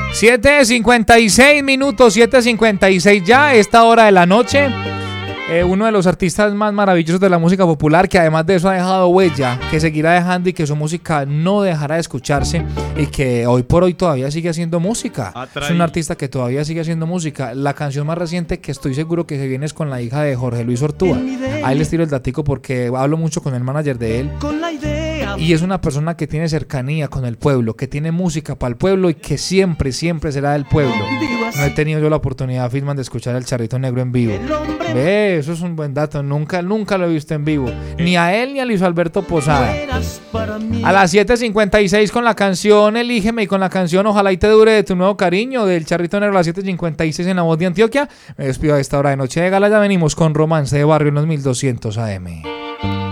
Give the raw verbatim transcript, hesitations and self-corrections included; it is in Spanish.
siete cincuenta y seis minutos, siete cincuenta y seis ya a esta hora de la noche. Eh, uno de los artistas más maravillosos de la música popular, que además de eso ha dejado huella, que seguirá dejando y que su música no dejará de escucharse y que hoy por hoy todavía sigue haciendo música. Atraí. Es un artista que todavía sigue haciendo música. La canción más reciente que estoy seguro que se viene es con la hija de Jorge Luis Ortúa. Ahí les tiro el datico porque hablo mucho con el manager de él. Con la idea. Y es una persona que tiene cercanía con el pueblo, que tiene música para el pueblo y que siempre, siempre será del pueblo. No he tenido yo la oportunidad, Filman, de escuchar al Charrito Negro en vivo. Ve, eso es un buen dato. Nunca, nunca lo he visto en vivo. Ni a él ni a Luis Alberto Posada. A las siete cincuenta y seis con la canción Elígeme y con la canción Ojalá y te dure de tu nuevo cariño del Charrito Negro a las siete cincuenta y seis en la voz de Antioquia. Me despido a esta hora de Noche de Gala. Ya venimos con Romance de Barrio en los mil doscientos A M.